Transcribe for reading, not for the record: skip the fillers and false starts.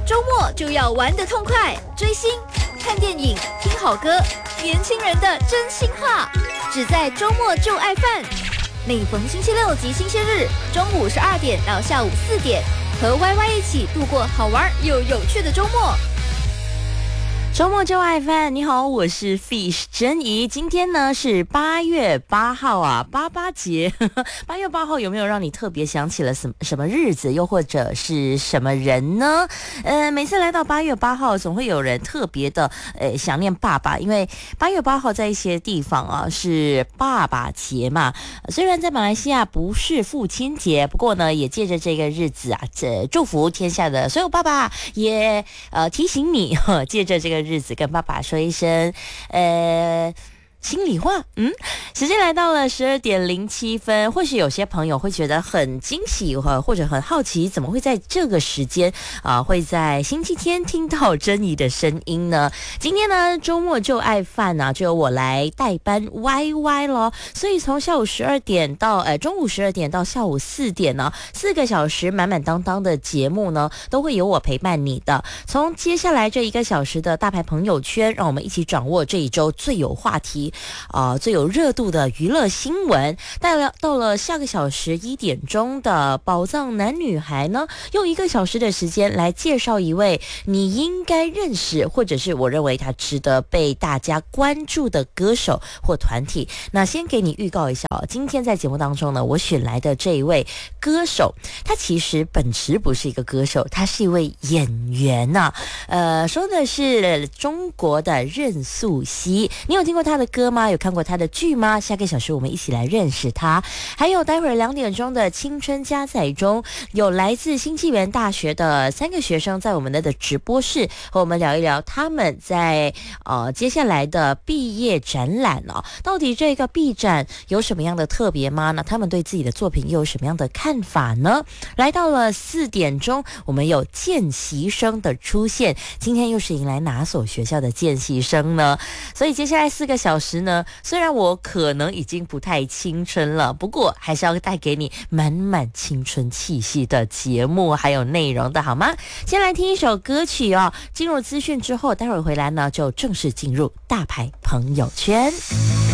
周末就要玩得痛快，追星、看电影、听好歌，年轻人的真心话，只在周末就爱饭。每逢星期六及星期日，中午12点到下午4点，和 YY 一起度过好玩又有趣的周末。 周末就爱饭，你好，我是 Fish 珍怡。今天呢是8月8号啊，八八节。8月8号有没有让你特别想起了什么日子，又或者是什么人呢？每次来到8月8号，总会有人特别的想念爸爸，因为8月8号在一些地方啊是爸爸节嘛。虽然在马来西亚不是父亲节，不过呢也借着这个日子啊，祝福天下的所有爸爸，也提醒你借着这个日子跟爸爸说一声心里话。时间来到了12点07分，或许有些朋友会觉得很惊喜或者很好奇，怎么会在这个时间会在星期天听到珍怡的声音呢？今天呢周末就爱饭就由我来代班 YY 咯，所以从下午12点到中午12点到下午4点呢，4个小时满满当当的节目呢，都会由我陪伴你的。从接下来这1个小时的大牌朋友圈，让我们一起掌握这一周最有话题最有热度的娱乐新闻。到了下个小时1点钟的宝藏男女孩呢，用1个小时的时间来介绍一位你应该认识，或者是我认为他值得被大家关注的歌手或团体。那先给你预告一下今天在节目当中呢，我选来的这一位歌手，他其实本质不是一个歌手，他是一位演员说的是中国的任素汐。你有听过他的歌吗？有看过他的剧吗？下个小时我们一起来认识他。还有待会儿2点钟的青春加载中，有来自新纪元大学的3个学生在我们的直播室和我们聊一聊他们在接下来的毕业展览到底这个毕展有什么样的特别吗？那他们对自己的作品又有什么样的看法呢？来到了4点钟，我们有见习生的出现，今天又是迎来哪所学校的见习生呢？所以接下来4个小时呢，虽然我可能已经不太青春了，不过还是要带给你满满青春气息的节目还有内容的好吗？先来听一首歌曲进入资讯之后，待会儿回来呢就正式进入大牌朋友圈。